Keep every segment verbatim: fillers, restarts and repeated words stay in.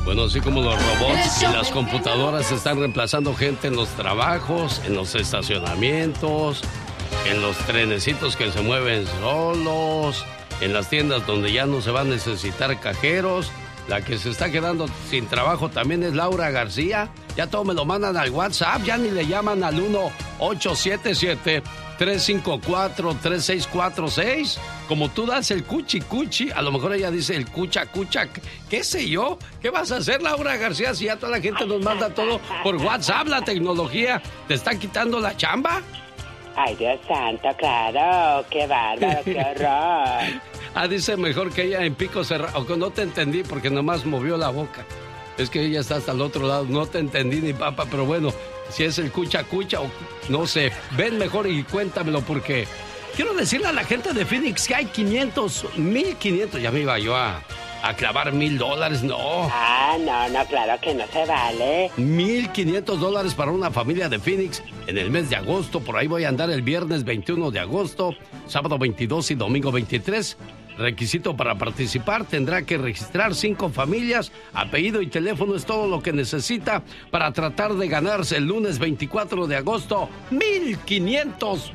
Bueno, así como los robots y las computadoras están reemplazando gente en los trabajos, en los estacionamientos, en los trenecitos que se mueven solos, en las tiendas donde ya no se va a necesitar cajeros. La que se está quedando sin trabajo también es Laura García. Ya todo me lo mandan al WhatsApp, ya ni le llaman al uno ocho siete siete, tres cinco cuatro, tres seis cuatro seis. Como tú das el cuchi cuchi, a lo mejor ella dice el cucha cucha. ¿Qué sé yo? ¿Qué vas a hacer, Laura García, si ya toda la gente nos manda todo por WhatsApp? La tecnología te está quitando la chamba. Ay, Dios santo, claro. Qué bárbaro, qué horror. Ah, dice mejor que ella en pico cerrado. Aunque no te entendí porque nomás movió la boca. Es que ella está hasta el otro lado. No te entendí ni papa, pero bueno, si es el cucha cucha o no sé. Ven mejor y cuéntamelo porque quiero decirle a la gente de Phoenix que hay quinientos, mil quinientos. Ya me iba yo a, a clavar mil dólares, no. Ah, no, no, claro que no se vale. Mil quinientos dólares para una familia de Phoenix en el mes de agosto. Por ahí voy a andar el viernes veintiuno de agosto, sábado veintidós y domingo veintitrés. Requisito para participar, tendrá que registrar cinco familias, apellido y teléfono es todo lo que necesita para tratar de ganarse el lunes veinticuatro de agosto mil quinientos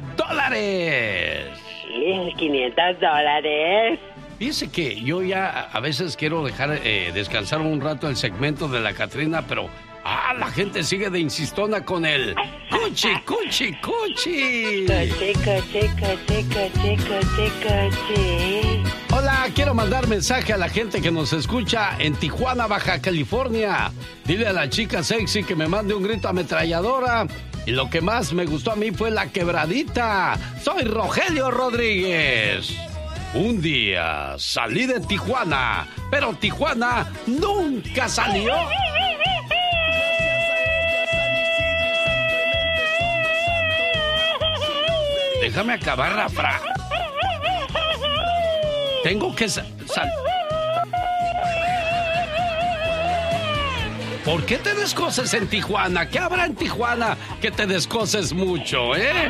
dólares. mil quinientos dólares. Fíjese que yo ya a veces quiero dejar eh, descansar un rato el segmento de la Catrina, pero ah, la gente sigue de insistona con el cuchi, cuchi, cuchi. Cuchi, cuchi, cuchi, cuchi, cuchi, cuchi. Hola, quiero mandar mensaje a la gente que nos escucha en Tijuana, Baja California. Dile a la chica sexy que me mande un grito ametralladora. Y lo que más me gustó a mí fue la quebradita. Soy Rogelio Rodríguez. Un día salí de Tijuana, pero Tijuana nunca salió. Déjame acabar la frase. Tengo que salir. Sal ¿Por qué te descoces en Tijuana? ¿Qué habrá en Tijuana que te descoces mucho, eh?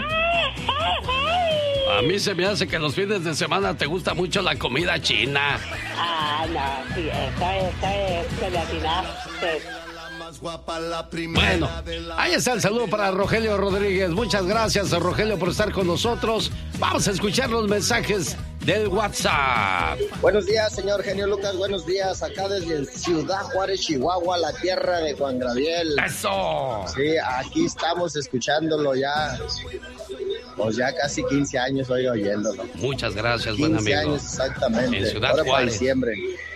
A mí se me hace que los fines de semana te gusta mucho la comida china. Ah, no, sí, esto, esto es que le atinaste. Bueno, ahí está el saludo para Rogelio Rodríguez. Muchas gracias, Rogelio, por estar con nosotros. Vamos a escuchar los mensajes del WhatsApp. Buenos días, señor Genio Lucas. Buenos días, acá desde Ciudad Juárez, Chihuahua, la tierra de Juan Gabriel. ¡Eso! Sí, aquí estamos escuchándolo ya. Pues ya casi quince años hoy oyéndolo. Muchas gracias, buen amigo. quince años exactamente. En Ciudad Ahora Juárez. para diciembre.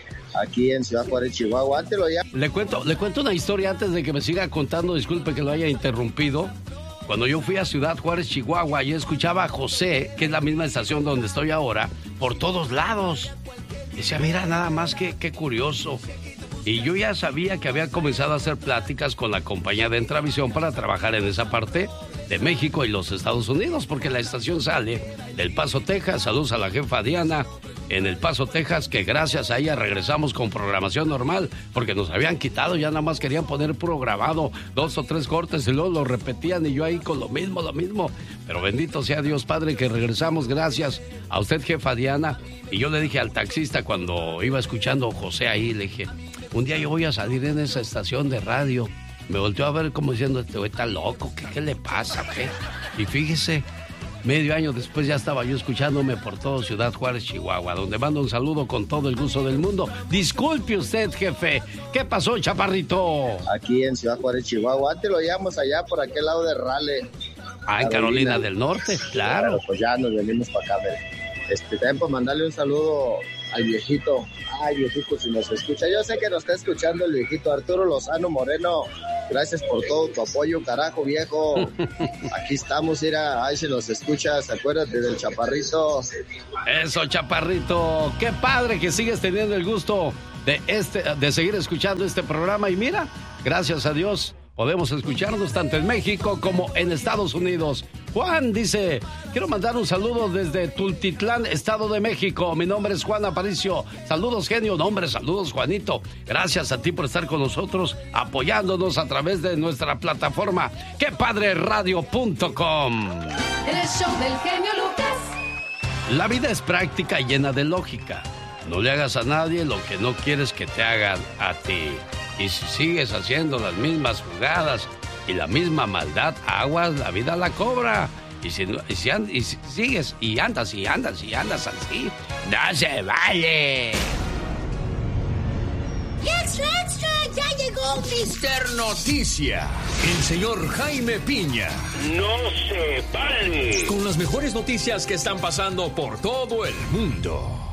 Aquí en Ciudad Juárez, Chihuahua. Antes lo ya... Le cuento, le cuento una historia antes de que me siga contando. Disculpe que lo haya interrumpido. Cuando yo fui a Ciudad Juárez, Chihuahua, yo escuchaba a José, que es la misma estación donde estoy ahora, por todos lados. Decía, mira, nada más que, qué curioso. Y yo ya sabía que había comenzado a hacer pláticas con la compañía de Entravisión para trabajar en esa parte de México y los Estados Unidos, porque la estación sale del Paso, Texas. Saludos a la jefa Diana en El Paso, Texas, que gracias a ella regresamos con programación normal, porque nos habían quitado, ya nada más querían poner programado dos o tres cortes y luego lo repetían y yo ahí con lo mismo, lo mismo. Pero bendito sea Dios Padre que regresamos gracias a usted, jefa Diana. Y yo le dije al taxista cuando iba escuchando a José ahí, le dije, un día yo voy a salir en esa estación de radio. Me volteó a ver como diciendo, este güey está loco, ¿qué, qué le pasa, qué? Y fíjese, medio año después ya estaba yo escuchándome por todo Ciudad Juárez, Chihuahua, donde mando un saludo con todo el gusto del mundo. Disculpe usted, jefe. ¿Qué pasó, chaparrito? Aquí en Ciudad Juárez, Chihuahua. Antes lo llevamos allá por aquel lado de Raleigh. Ah, en Carolina, Carolina del Norte, claro. Pero pues ya nos venimos para acá, ver. Este, también por mandarle un saludo al viejito. Ay, viejito, si nos escucha. Yo sé que nos está escuchando el viejito Arturo Lozano Moreno. Gracias por todo tu apoyo, carajo, viejo. Aquí estamos, mira, ay, si nos escuchas, acuérdate del chaparrito. Eso, chaparrito. Qué padre que sigues teniendo el gusto de, este, de seguir escuchando este programa. Y mira, gracias a Dios, podemos escucharnos tanto en México como en Estados Unidos. Juan dice, quiero mandar un saludo desde Tultitlán, Estado de México. Mi nombre es Juan Aparicio. Saludos, genio. Nombre, saludos, Juanito. Gracias a ti por estar con nosotros, apoyándonos a través de nuestra plataforma que padre radio punto com. El show del genio Lucas. La vida es práctica y llena de lógica. No le hagas a nadie lo que no quieres que te hagan a ti. Y si sigues haciendo las mismas jugadas y la misma maldad, aguas, la vida la cobra. Y si, y si, and, y si sigues y andas y andas y andas así, no se vale. ¡Extra, extra! ¡Ya llegó mister Noticia! El señor Jaime Piña. ¡No se vale! Con las mejores noticias que están pasando por todo el mundo.